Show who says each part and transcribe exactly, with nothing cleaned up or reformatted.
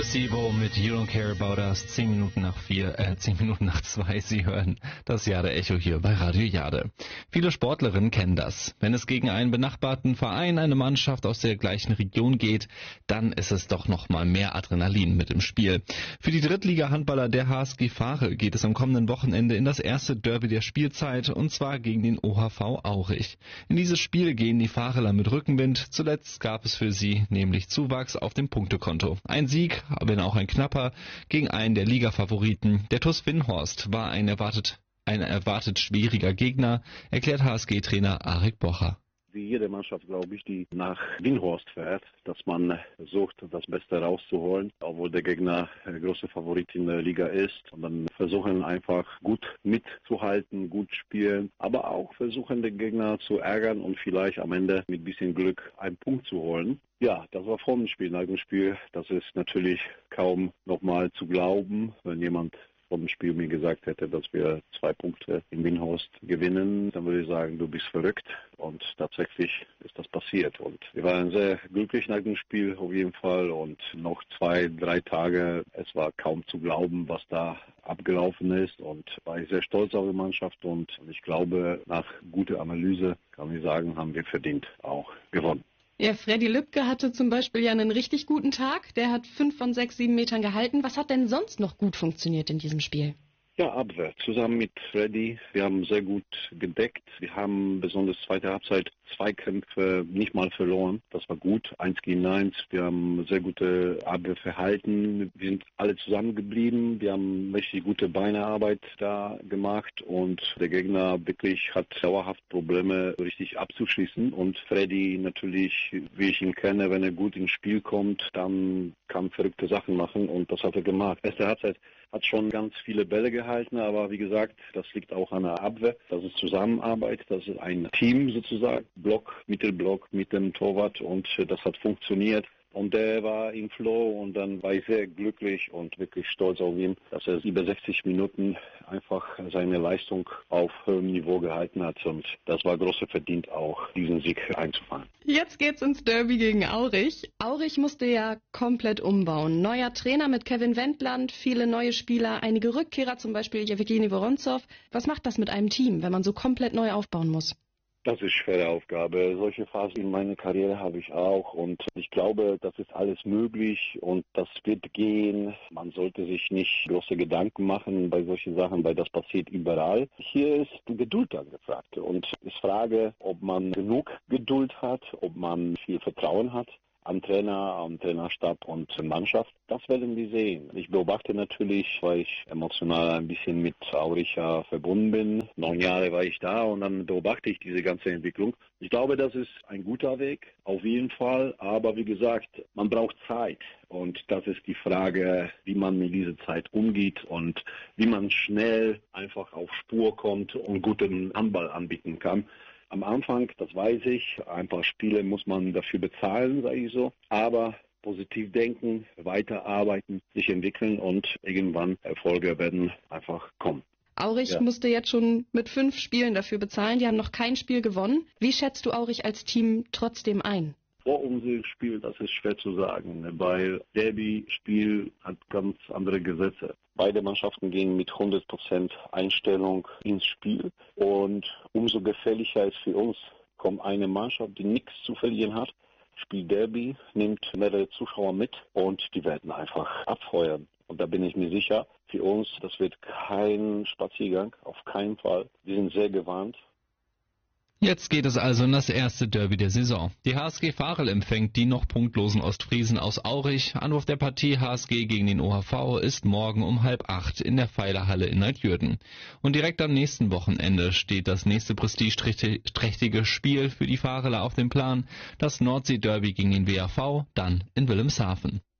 Speaker 1: Placebo mit You Don't Care About Us, zehn Minuten nach vier, äh, zehn Minuten nach zwei. Sie hören das Jade-Echo hier bei Radio Jade. Viele Sportlerinnen kennen das. Wenn es gegen einen benachbarten Verein, eine Mannschaft aus der gleichen Region geht, dann ist es doch noch mal mehr Adrenalin mit im Spiel. Für die Drittliga-Handballer der H S G Varel geht es am kommenden Wochenende in das erste Derby der Spielzeit, und zwar gegen den O H V Aurich. In dieses Spiel gehen die Vareler mit Rückenwind. Zuletzt gab es für sie nämlich Zuwachs auf dem Punktekonto. Ein Sieg, wenn auch ein knapper, gegen einen der Liga-Favoriten. Der T U S Winnhorst war ein erwartet, ein erwartet schwieriger Gegner, erklärt H S G-Trainer Arik Bocher.
Speaker 2: Wie jede Mannschaft, glaube ich, die nach Winnhorst fährt, dass man versucht, das Beste rauszuholen, obwohl der Gegner große Favorit in der Liga ist. Und dann versuchen einfach gut mitzuhalten, gut spielen, aber auch versuchen, den Gegner zu ärgern und vielleicht am Ende mit ein bisschen Glück einen Punkt zu holen. Ja, das war vor dem Spiel. Nach dem Spiel, das ist natürlich kaum nochmal zu glauben, wenn jemand vor dem Spiel mir gesagt hätte, dass wir zwei Punkte in Winnhorst gewinnen, dann würde ich sagen, du bist verrückt. Und tatsächlich ist das passiert. Und wir waren sehr glücklich nach dem Spiel auf jeden Fall. Und noch zwei, drei Tage, es war kaum zu glauben, was da abgelaufen ist. Und war ich sehr stolz auf die Mannschaft. Und ich glaube, nach guter Analyse kann ich sagen, haben wir verdient auch gewonnen.
Speaker 3: Ja, Freddy Lübke hatte zum Beispiel ja einen richtig guten Tag. Der hat fünf von sechs, sieben Metern gehalten. Was hat denn sonst noch gut funktioniert in diesem Spiel?
Speaker 2: Ja, Abwehr. Zusammen mit Freddy. Wir haben sehr gut gedeckt. Wir haben besonders zweite Halbzeit zwei Kämpfe nicht mal verloren. Das war gut. Eins gegen eins. Wir haben sehr gute Abwehrverhalten. Wir sind alle zusammengeblieben. Wir haben richtig gute Beinearbeit da gemacht. Und der Gegner wirklich hat dauerhaft Probleme, richtig abzuschließen. Und Freddy natürlich, wie ich ihn kenne, wenn er gut ins Spiel kommt, dann kann verrückte Sachen machen. Und das hat er gemacht. Erste Halbzeit hat schon ganz viele Bälle gehalten, aber wie gesagt, das liegt auch an der Abwehr. Das ist Zusammenarbeit, das ist ein Team sozusagen, Block, Mittelblock mit dem Torwart, und das hat funktioniert. Und der war im Flow, und dann war ich sehr glücklich und wirklich stolz auf ihn, dass er über sechzig Minuten einfach seine Leistung auf hohem Niveau gehalten hat. Und das war großer Verdienst auch, diesen Sieg einzufahren.
Speaker 3: Jetzt geht's ins Derby gegen Aurich. Aurich musste ja komplett umbauen. Neuer Trainer mit Kevin Wendland, viele neue Spieler, einige Rückkehrer, zum Beispiel Jewgeni Woronzow. Was macht das mit einem Team, wenn man so komplett neu aufbauen muss?
Speaker 2: Das ist eine schwere Aufgabe. Solche Phasen in meiner Karriere habe ich auch, und ich glaube, das ist alles möglich und das wird gehen. Man sollte sich nicht große Gedanken machen bei solchen Sachen, weil das passiert überall. Hier ist Geduld angefragt, und ich frage, ob man genug Geduld hat, ob man viel Vertrauen hat am Trainer, am Trainerstab und Mannschaft. Das werden wir sehen. Ich beobachte natürlich, weil ich emotional ein bisschen mit Aurich verbunden bin. Neun Jahre war ich da, und dann beobachte ich diese ganze Entwicklung. Ich glaube, das ist ein guter Weg, auf jeden Fall. Aber wie gesagt, man braucht Zeit. Und das ist die Frage, wie man mit dieser Zeit umgeht und wie man schnell einfach auf Spur kommt und guten Handball anbieten kann. Am Anfang, das weiß ich, ein paar Spiele muss man dafür bezahlen, sage ich so. Aber positiv denken, weiterarbeiten, sich entwickeln, und irgendwann Erfolge werden einfach kommen.
Speaker 3: Aurich ja. musste jetzt schon mit fünf Spielen dafür bezahlen. Die haben noch kein Spiel gewonnen. Wie schätzt du Aurich als Team trotzdem ein?
Speaker 2: Vor unserem Spiel, das ist schwer zu sagen, weil Derby-Spiel hat ganz andere Gesetze. Beide Mannschaften gehen mit hundert Prozent Einstellung ins Spiel, und umso gefährlicher ist für uns, kommt eine Mannschaft, die nichts zu verlieren hat, spielt Derby, nimmt mehrere Zuschauer mit, und die werden einfach abfeuern. Und da bin ich mir sicher, für uns, das wird kein Spaziergang, auf keinen Fall. Wir sind sehr gewarnt.
Speaker 1: Jetzt geht es also in das erste Derby der Saison. Die H S G Varel empfängt die noch punktlosen Ostfriesen aus Aurich. Anwurf der Partie H S G gegen den O H V ist morgen um halb acht in der Pfeilerhalle in Altjürgen. Und direkt am nächsten Wochenende steht das nächste prestigeträchtige Spiel für die Vareler auf dem Plan, das Nordsee-Derby gegen den W A V, dann in Wilhelmshaven.